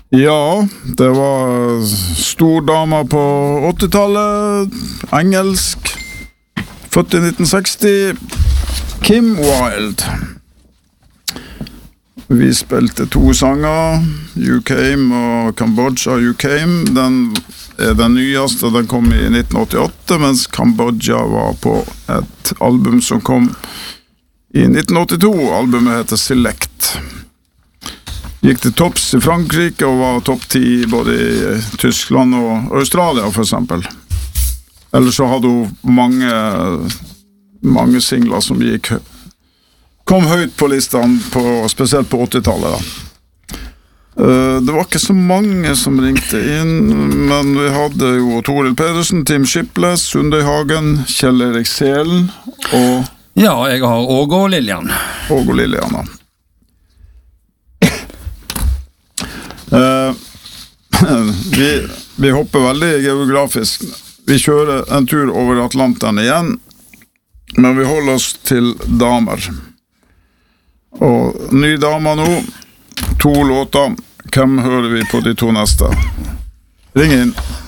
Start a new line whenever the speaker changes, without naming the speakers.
Ja, det var stor dama på 80-tallet, engelsk, født i 1960, Kim Wilde. Vi spilte 2 sanger, You Came og Cambodia You Came. Den den nyeste, den kom i 1988, mens Cambodia var på et album som kom i 1982. Albumet heter Select. Gikk til topps i Frankrike og var topp 10 både i Tyskland og Australia for eksempel. Ellers så hadde hun mange singler som kom høyt på listene, spesielt på 80-tallet da. Det var ikke så mange som ringte inn, men vi hadde jo Toril Pedersen, Tim Shipless, Sundøy Hagen, Kjell Erik Selen og...
Ja, jeg har Åge og Lilian.
Åge og Lilian, da. Vi hopper veldig geografisk. Vi kjører en tur over Atlanteren igjen, men vi holder oss til damer. Og ny dame nå, 2 låter. Hvem hører vi på de 2 neste? Ring inn.